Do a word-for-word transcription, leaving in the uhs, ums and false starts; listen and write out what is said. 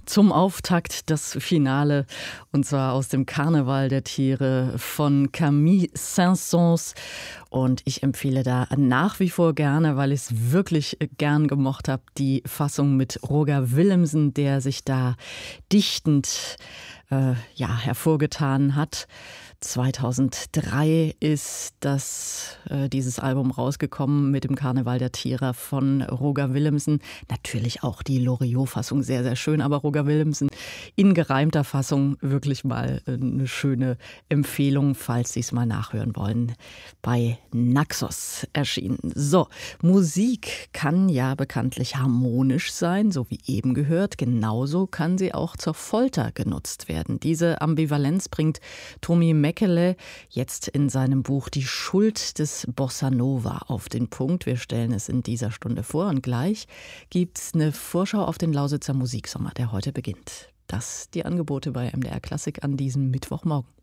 zum Auftakt das Finale, und zwar aus dem Karneval der Tiere von Camille Saint-Saëns. Und ich empfehle da nach wie vor gerne, weil ich es wirklich gern gemocht habe, die Fassung mit Roger Willemsen, der sich da dichtend äh, ja, hervorgetan hat. zweitausenddrei ist das, äh, dieses Album rausgekommen mit dem Karneval der Tiere von Roger Willemsen. Natürlich auch die Loriot-Fassung sehr, sehr schön, aber Roger Willemsen in gereimter Fassung wirklich mal eine schöne Empfehlung, falls Sie es mal nachhören wollen. Bei Naxos erschienen. So, Musik kann ja bekanntlich harmonisch sein, so wie eben gehört. Genauso kann sie auch zur Folter genutzt werden. Diese Ambivalenz bringt Tommy Mäkelä jetzt in seinem Buch Die Schuld des Bossa Nova auf den Punkt. Wir stellen es in dieser Stunde vor und gleich gibt es eine Vorschau auf den Lausitzer Musiksommer, der heute beginnt. Das die Angebote bei M D R Klassik an diesem Mittwochmorgen.